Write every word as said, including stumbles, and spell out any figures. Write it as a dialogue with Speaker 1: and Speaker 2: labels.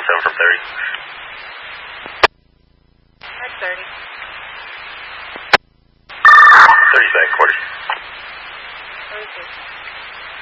Speaker 1: seven from thirty.
Speaker 2: At thirty.
Speaker 1: thirty back, quarters.
Speaker 2: thirty-two.